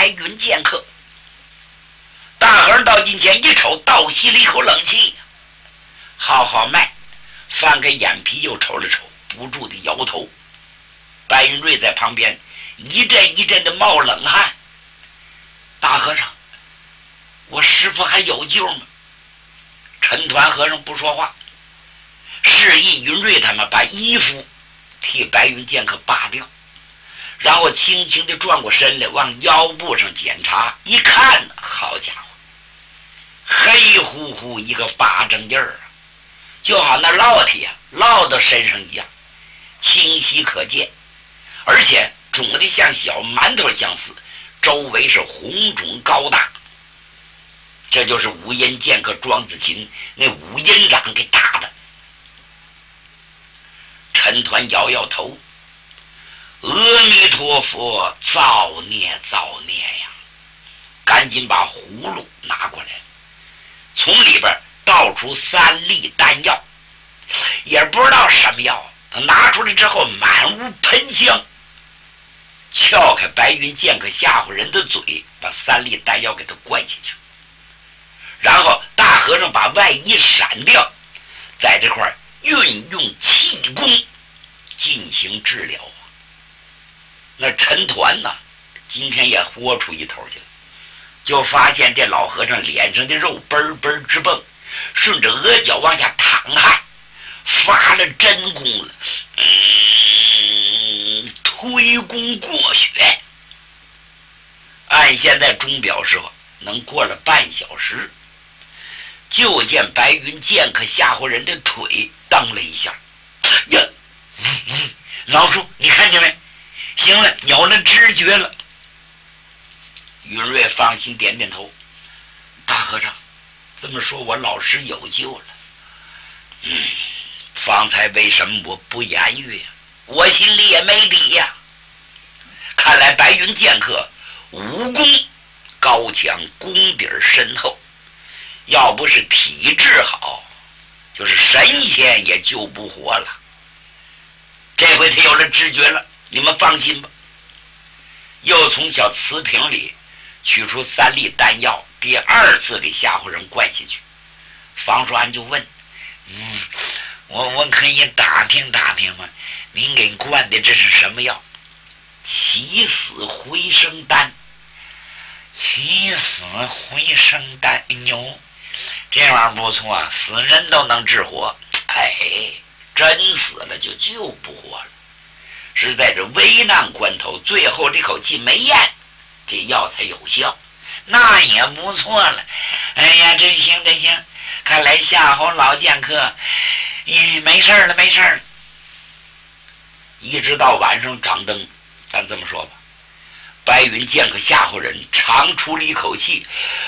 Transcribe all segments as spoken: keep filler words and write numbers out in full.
白云剑客。大和尚到近前一瞅，倒吸了一口冷气，好好脉，翻开眼皮又瞅了瞅，不住的摇头。白云瑞在旁边一阵一阵的冒冷汗。大和尚，我师父还有救吗？陈团和尚不说话，示意云瑞他们把衣服替白云剑客扒掉，然后轻轻地转过身来往腰部上检查，一看，好家伙，黑乎乎一个巴掌印儿啊，就好那烙铁呀烙到身上一样，清晰可见，而且肿得像小馒头相似，周围是红肿高大。这就是五阴剑客庄子琴那五阴掌给打的。陈团摇摇头，阿弥陀佛，造孽造孽呀！赶紧把葫芦拿过来，从里边倒出三粒丹药，也不知道什么药，他拿出来之后满屋喷香，撬开白云剑客吓唬人的嘴，把三粒丹药给他灌进去，然后大和尚把外衣闪掉，在这块运用气功进行治疗。那陈团呢，今天也豁出一头去了，就发现这老和尚脸上的肉嘣嘣直蹦，顺着额角往下淌汗，发了真功了，嗯，推功过血。按现在钟表时候，能过了半小时，就见白云剑客吓唬人的腿蹬了一下，呀，嗯嗯，老叔你看见没？行了，有了知觉了。云瑞放心点点头，大和尚这么说，我老师有救了。嗯，方才为什么我不言语呀？我心里也没底呀。看来白云剑客武功高强，功底深厚，要不是体质好，就是神仙也救不活了。这回他有了知觉了，你们放心吧。又从小瓷瓶里取出三粒丹药，第二次给吓唬人灌下去。房叔安就问：嗯，我我可以打听打听吗？您给灌的这是什么药？起死回生丹。起死回生丹，牛，这玩意儿不错啊，死人都能治活。哎，真死了就救不活了。是在这危难关头，最后这口气没咽，这药才有效，那也不错了。哎呀，真行真行，看来夏侯老剑客，也没事了没事了。一直到晚上掌灯，咱这么说吧，白云剑客吓唬人，长出了一口气，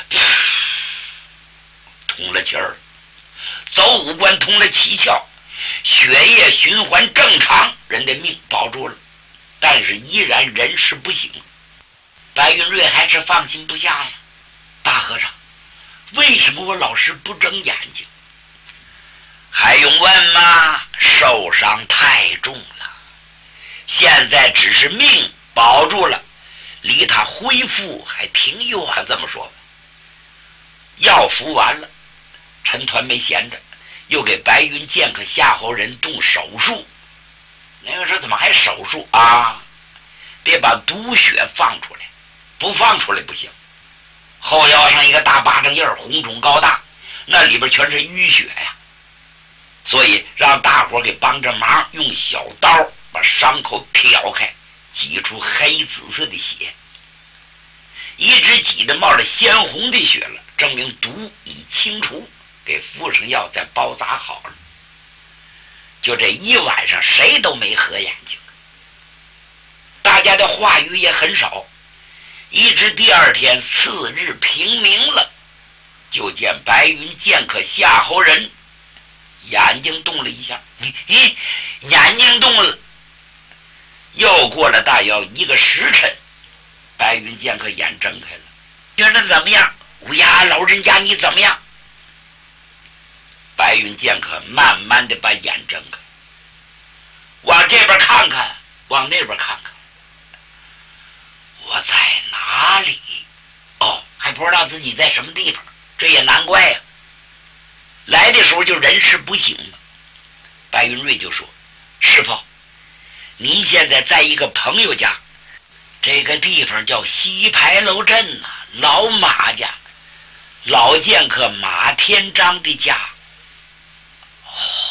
通了气儿，走五官通了七窍，血液循环正常，人的命保住了，但是依然人事不省。白云瑞还是放心不下呀。大和尚，为什么我老师不睁眼睛？还用问吗？受伤太重了，现在只是命保住了，离他恢复还挺远。这么说吧，药服完了，陈团没闲着，又给白云剑客夏侯人动手术。那个时候怎么还手术啊？得把毒血放出来，不放出来不行。后腰上一个大巴掌印儿，红肿高大，那里边全是淤血呀。所以让大伙给帮着忙，用小刀把伤口挑开，挤出黑紫色的血，一直挤得冒着鲜红的血了，证明毒已清除，给敷上药再包扎好了。就这一晚上谁都没合眼睛，大家的话语也很少，一直第二天次日平明了，就见白云剑客夏侯人眼睛动了一下，咦，眼睛动了。又过了大约一个时辰，白云剑客眼睁开了，觉得怎么样？乌鸦老人家你怎么样？白云剑客慢慢的把眼睁开，往这边看看，往那边看看。我在哪哪里？哦，还不知道自己在什么地方，这也难怪呀、啊。来的时候就人事不省了。白云瑞就说：“师傅，你现在在一个朋友家，这个地方叫西牌楼镇呐、啊，老马家，老剑客马天章的家。哦，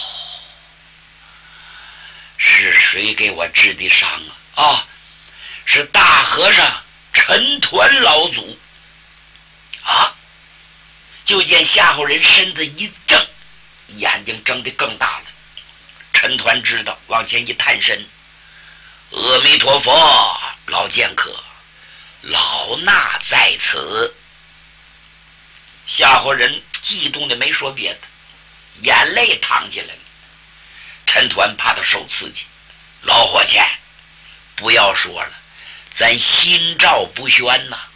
是谁给我治的伤啊？啊，是大和尚陈抟老祖。啊！”就见夏侯人身子一怔，眼睛睁得更大了。陈抟知道，往前一探身：“阿弥陀佛，老剑客，老衲在此。”夏侯人激动的没说别的，眼泪淌下来了。陈抟怕他受刺激：“老伙计，不要说了，咱心照不宣呐。